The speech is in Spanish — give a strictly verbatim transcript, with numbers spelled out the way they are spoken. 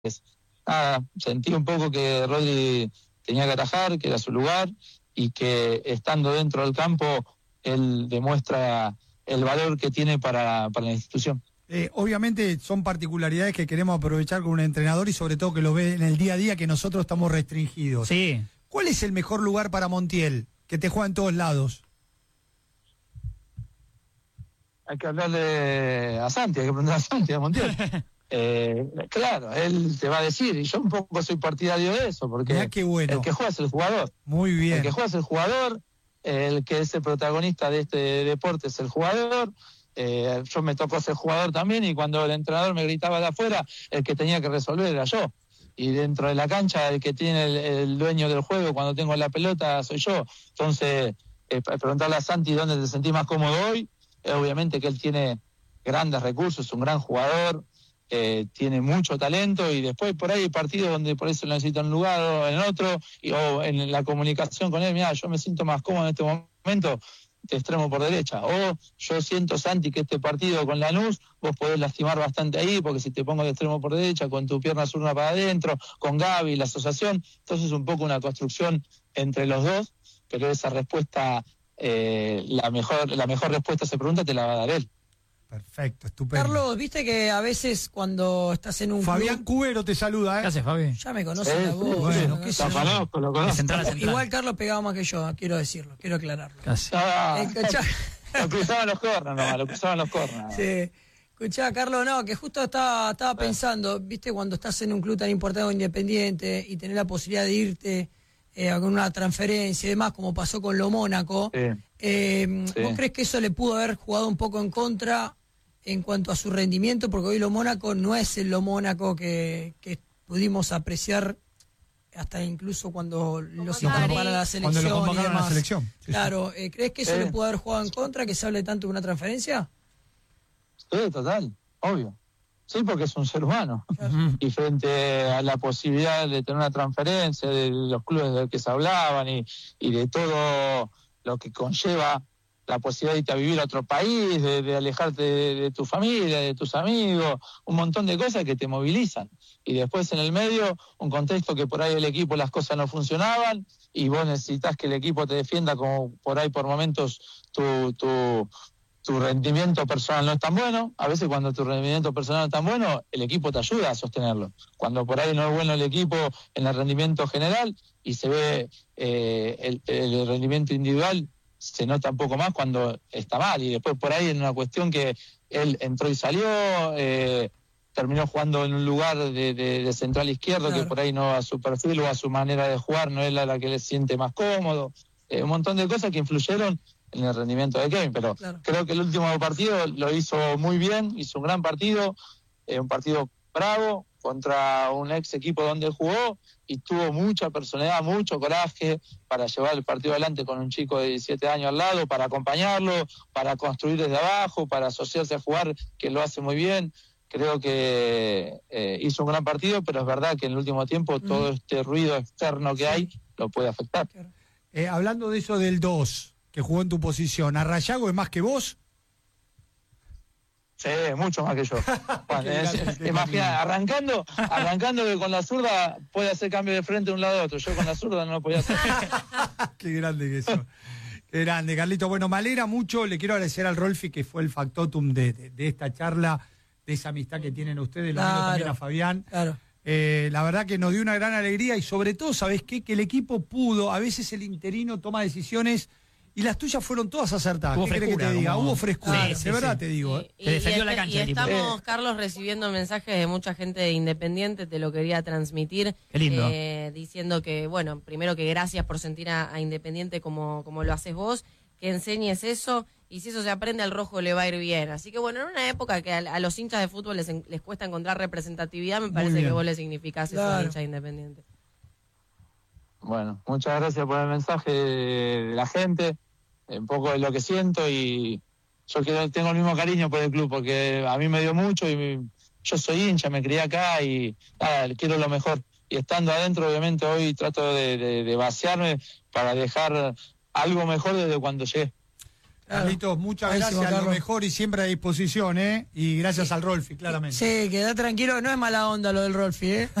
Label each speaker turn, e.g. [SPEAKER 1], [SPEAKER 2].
[SPEAKER 1] nada, sentí un poco que Rodri tenía que atajar, que era su lugar, y que estando dentro del campo, él demuestra el valor que tiene para, para la institución.
[SPEAKER 2] Eh, obviamente son particularidades que queremos aprovechar con un entrenador y sobre todo que lo ve en el día a día, que nosotros estamos restringidos.
[SPEAKER 3] Sí.
[SPEAKER 2] ¿Cuál es el mejor lugar para Montiel, que te juega en todos lados?
[SPEAKER 1] Hay que hablarle a Santi, hay que preguntar a Santi, a Montiel. eh, claro, él te va a decir, y yo un poco soy partidario de eso, porque
[SPEAKER 2] Mirá qué bueno.
[SPEAKER 1] El que juega es el jugador.
[SPEAKER 2] Muy bien.
[SPEAKER 1] El que juega es el jugador, el que es el protagonista de este deporte es el jugador. Eh, yo me tocó ser jugador también, y cuando el entrenador me gritaba de afuera, el que tenía que resolver era yo. Y dentro de la cancha, el que tiene el, el dueño del juego cuando tengo la pelota soy yo. Entonces, eh, preguntarle a Santi dónde te sentís más cómodo hoy. Eh, obviamente que él tiene grandes recursos, es un gran jugador, eh, tiene mucho talento, y después por ahí hay partidos donde por eso lo necesita en un lugar o en otro, y, o en la comunicación con él, mira, yo me siento más cómodo en este momento de extremo por derecha, o yo siento, Santi, que este partido con Lanús vos podés lastimar bastante ahí, porque si te pongo de extremo por derecha, con tu pierna zurda para adentro, con Gaby, la asociación, entonces es un poco una construcción entre los dos, pero esa respuesta, eh, la mejor la mejor respuesta a esa pregunta te la va a dar él.
[SPEAKER 2] Perfecto, estupendo.
[SPEAKER 4] Carlos, viste que a veces cuando estás en un
[SPEAKER 2] Fabián
[SPEAKER 4] club...
[SPEAKER 2] Cubero te saluda, ¿eh?
[SPEAKER 3] ¿Qué haces, Fabi?
[SPEAKER 4] Ya me conoces
[SPEAKER 1] Sí,
[SPEAKER 4] la voz.
[SPEAKER 2] bueno,
[SPEAKER 4] ¿no?
[SPEAKER 2] qué
[SPEAKER 4] sé
[SPEAKER 1] Lo
[SPEAKER 4] yo.
[SPEAKER 1] conozco, lo
[SPEAKER 3] De
[SPEAKER 1] conozco.
[SPEAKER 3] central a central.
[SPEAKER 4] Igual Carlos pegaba más que yo, quiero decirlo, quiero aclararlo.
[SPEAKER 3] Casi.
[SPEAKER 1] Ah,
[SPEAKER 4] Escuchá,
[SPEAKER 1] lo cruzaban los corners nomás, lo cruzaban los corners.
[SPEAKER 4] sí. Escuchá, Carlos, no, que justo estaba, estaba pensando, viste, cuando estás en un club tan importante o Independiente y tenés la posibilidad de irte eh, con una transferencia y demás, como pasó con lo Mónaco,
[SPEAKER 1] Sí.
[SPEAKER 4] eh,
[SPEAKER 1] Sí.
[SPEAKER 4] ¿vos crees que eso le pudo haber jugado un poco en contra en cuanto a su rendimiento? Porque hoy lo Mónaco no es el lo Mónaco que, que pudimos apreciar hasta incluso cuando lo citaron
[SPEAKER 5] Macari.
[SPEAKER 4] para la
[SPEAKER 2] Cuando
[SPEAKER 4] selección
[SPEAKER 2] lo
[SPEAKER 4] y
[SPEAKER 2] convocaron a la
[SPEAKER 4] demás.
[SPEAKER 2] selección. Sí, sí.
[SPEAKER 4] Claro, eh, ¿crees que eso
[SPEAKER 1] Sí.
[SPEAKER 4] le pudo haber jugado en contra, que se hable tanto de una transferencia?
[SPEAKER 1] Sí, total, obvio. Sí, porque es un ser humano.
[SPEAKER 3] Ujú.
[SPEAKER 1] Y frente a la posibilidad de tener una transferencia, de los clubes de los que se hablaban y, y de todo lo que conlleva la posibilidad de irte a vivir a otro país, de, de alejarte de, de tu familia, de tus amigos, un montón de cosas que te movilizan. Y después en el medio, un contexto que por ahí el equipo las cosas no funcionaban y vos necesitas que el equipo te defienda, como por ahí por momentos tu... tu tu rendimiento personal no es tan bueno. A veces cuando tu rendimiento personal no es tan bueno, el equipo te ayuda a sostenerlo. Cuando por ahí no es bueno el equipo en el rendimiento general y se ve eh, el, el rendimiento individual, se nota un poco más cuando está mal. Y después por ahí en una cuestión que él entró y salió, eh, terminó jugando en un lugar de, de, de central izquierdo,
[SPEAKER 4] Claro.
[SPEAKER 1] que por ahí no a su perfil o a su manera de jugar no es la, la que le siente más cómodo. Eh, un montón de cosas que influyeron en el rendimiento de Kevin, pero
[SPEAKER 4] Claro.
[SPEAKER 1] creo que el último partido lo hizo muy bien, hizo un gran partido, eh, un partido bravo contra un ex equipo donde él jugó, y tuvo mucha personalidad, mucho coraje para llevar el partido adelante con un chico de diecisiete años al lado, para acompañarlo, para construir desde abajo, para asociarse a jugar, que lo hace muy bien. Creo que eh, hizo un gran partido, pero es verdad que en el último tiempo
[SPEAKER 4] Mm.
[SPEAKER 1] todo este ruido externo que hay lo puede afectar.
[SPEAKER 2] Eh, hablando de eso del dos, que jugó en tu posición, ¿Arrayago es más que vos?
[SPEAKER 1] Sí, mucho más que yo. Bueno,
[SPEAKER 2] Qué
[SPEAKER 1] es-
[SPEAKER 2] grande, qué
[SPEAKER 1] imagina,
[SPEAKER 2] lindo.
[SPEAKER 1] arrancando, arrancando que con la zurda puede hacer cambio de frente de un lado a otro. Yo con la zurda no lo podía hacer.
[SPEAKER 2] Qué grande que eso. Qué grande, Carlito. Bueno, me alegra mucho. Le quiero agradecer al Rolfi, que fue el factotum de, de, de esta charla, de esa amistad que tienen ustedes. Lo mismo
[SPEAKER 4] Claro.
[SPEAKER 2] también a Fabián.
[SPEAKER 4] Claro.
[SPEAKER 2] Eh, la verdad que nos dio una gran alegría y sobre todo, ¿sabés qué? Que el equipo pudo, a veces el interino toma decisiones y las tuyas fueron todas acertadas.
[SPEAKER 3] Hubo
[SPEAKER 2] ¿Qué querés que
[SPEAKER 3] frescura,
[SPEAKER 2] te diga?
[SPEAKER 3] como-
[SPEAKER 2] Hubo frescura,
[SPEAKER 3] Sí, sí,
[SPEAKER 2] de verdad
[SPEAKER 3] sí.
[SPEAKER 2] te digo. ¿eh?
[SPEAKER 5] Y,
[SPEAKER 3] Te defendió
[SPEAKER 5] y
[SPEAKER 3] la
[SPEAKER 5] est-
[SPEAKER 3] cancha
[SPEAKER 5] y
[SPEAKER 3] el tipo.
[SPEAKER 5] estamos, Carlos, recibiendo mensajes de mucha gente de Independiente, te lo quería transmitir.
[SPEAKER 3] Qué lindo.
[SPEAKER 5] eh, diciendo que, bueno, primero que gracias por sentir a, a Independiente como, como lo haces vos, que enseñes eso, y si eso se aprende al rojo le va a ir bien. Así que, bueno, en una época que a, a los hinchas de fútbol les, en- les cuesta encontrar representatividad, me parece
[SPEAKER 2] bien.
[SPEAKER 5] que vos le significás eso
[SPEAKER 4] Claro.
[SPEAKER 5] al hincha de Independiente.
[SPEAKER 1] Bueno, muchas gracias por el mensaje de, de la gente, un poco de lo que siento, y yo quiero, tengo el mismo cariño por el club, porque a mí me dio mucho y me- yo soy hincha, me crié acá y nada, quiero lo mejor. Y estando adentro, obviamente, hoy trato de, de, de vaciarme para dejar algo mejor desde cuando llegué.
[SPEAKER 2] Carlitos, muchas
[SPEAKER 4] Buenísimo,
[SPEAKER 2] gracias,
[SPEAKER 4] Carlos.
[SPEAKER 2] lo mejor y siempre a disposición, ¿eh? Y gracias al Rolfi, claramente.
[SPEAKER 4] Sí, queda tranquilo, no es mala onda lo del Rolfi, ¿eh?